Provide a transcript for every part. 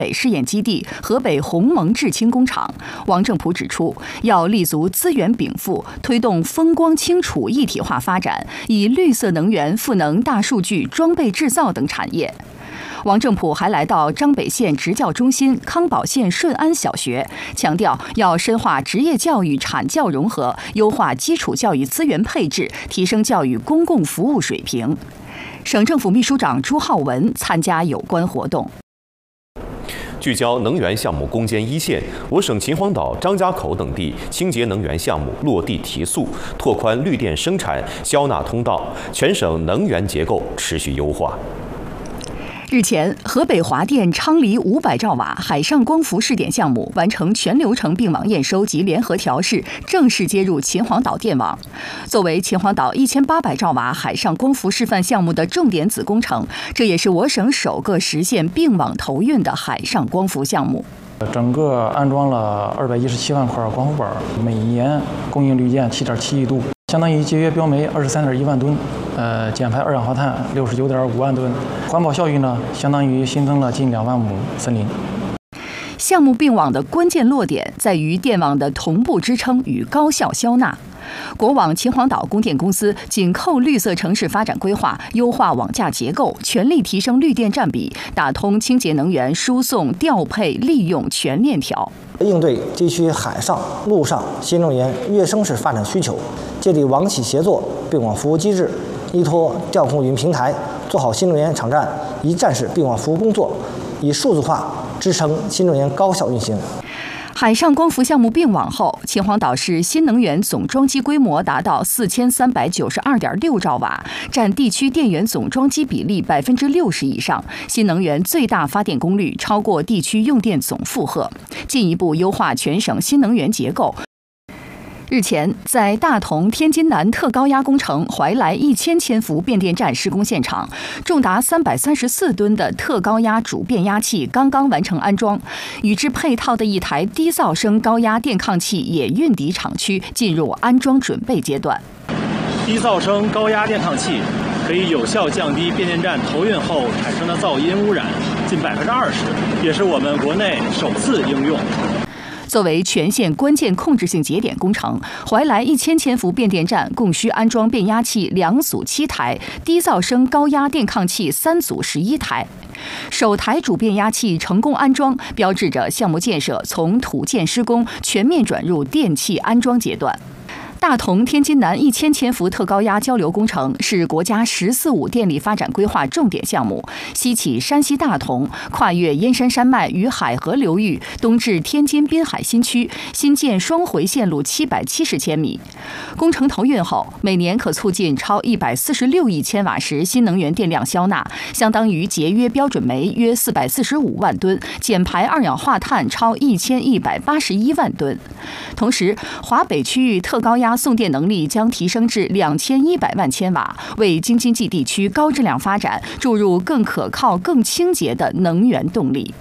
北试验基地河北鸿蒙制氢工厂。王正普指出，要立足资源禀赋，推动风光氢储一体化发展，以绿色能源赋能大数据、装备制造等产业。王正普还来到张北县职教中心、康保县顺安小学，强调要深化职业教育产教融合，优化基础教育资源配置，提升教育公共服务水平。省政府秘书长朱浩文参加有关活动。 聚焦能源项目攻坚一线，我省秦皇岛、张家口等地清洁能源项目落地提速，拓宽绿电生产消纳通道，全省能源结构持续优化。 日前，河北华电昌黎500兆瓦海上光伏试点项目完成全流程并网验收及联合调试，正式接入秦皇岛电网。作为秦皇岛1800兆瓦海上光伏示范项目的重点子工程，这也是我省首个实现并网投运的海上光伏项目。 整个安装了217万块光伏板，每年供应绿电7.7亿度，相当于节约标煤23.1万吨，减排二氧化碳69.5万吨，环保效益呢，相当于新增了近2万亩森林。 项目并网的关键落点在于电网的同步支撑与高效消纳。国网秦皇岛供电公司紧扣绿色城市发展规划，优化网架结构，全力提升绿电占比，打通清洁能源输送、调配、利用全链条， 应对地区海上、陆上新能源跃升式发展需求，建立网企协作并网服务机制，依托调控云平台，做好新能源场站一站式并网服务工作，以数字化支撑新能源高效运行。 海上光伏项目并网后，秦皇岛市新能源总装机规模达到4392.6兆瓦，占地区电源总装机比例60%以上，新能源最大发电功率超过地区用电总负荷，进一步优化全省新能源结构。日前，在大同天津南特高压工程怀来1000千伏变电站施工现场，重达334吨的特高压主变压器刚刚完成安装，与之配套的一台低噪声高压电抗器也运抵厂区，进入安装准备阶段。 低噪声高压电抗器可以有效降低变电站投运后产生的噪音污染近20%，也是我们国内首次应用。 作为全县关键控制性节点工程，怀来1000千伏变电站共需安装变压器2组7台，低噪声高压电抗器3组11台。首台主变压器成功安装，标志着项目建设从土建施工全面转入电气安装阶段。大同天津南1000千伏特高压交流工程是国家“十四五”电力发展规划重点项目，西起山西大同，跨越燕山山脉与海河流域，东至天津滨海新区，新建双回线路770千米。工程投运后，每年可促进超146亿千瓦时新能源电量消纳，相当于节约标准煤约445万吨，减排二氧化碳超1181万吨。同时，华北区域特高压送电能力将提升至2100万千瓦，为京津冀地区高质量发展注入更可靠、更清洁的能源动力。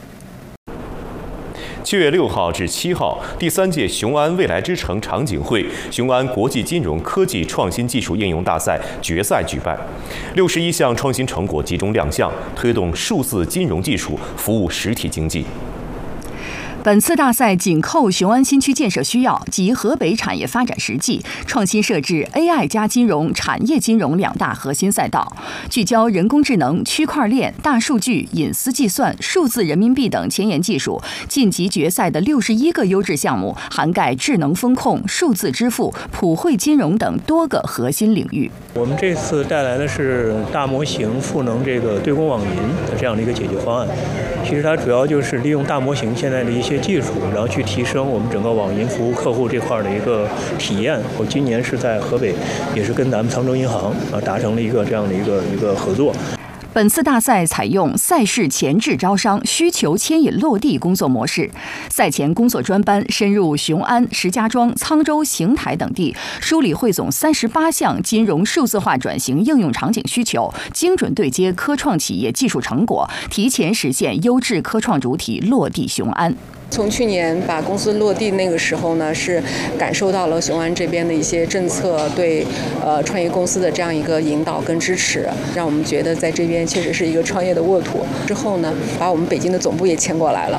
7月6号至7号，第3届雄安未来之城场景会雄安国际金融科技创新技术应用大赛决赛举办，61项创新成果集中亮相，推动数字金融技术服务实体经济。 本次大赛紧扣雄安新区建设需要及河北产业发展实际，创新设置 AI 加金融、产业金融2大核心赛道，聚焦人工智能、区块链、大数据、隐私计算、数字人民币等前沿技术。晋级决赛的61个优质项目，涵盖智能风控、数字支付、普惠金融等多个核心领域。 我们这次带来的是大模型赋能这个对公网银的这样的一个解决方案。其实它主要就是利用大模型现在的一些技术，然后去提升我们整个网银服务客户这块的一个体验。我今年是在河北，也是跟咱们沧州银行达成了一个这样的一个合作。 本次大赛采用赛事前置招商、需求牵引落地工作模式，赛前工作专班深入雄安、石家庄、沧州、邢台等地，梳理汇总38项金融数字化转型应用场景需求，精准对接科创企业技术成果，提前实现优质科创主体落地雄安。 从去年把公司落地那个时候呢，是感受到了雄安这边的一些政策对创业公司的这样一个引导跟支持，让我们觉得在这边确实是一个创业的沃土。之后呢，把我们北京的总部也迁过来了。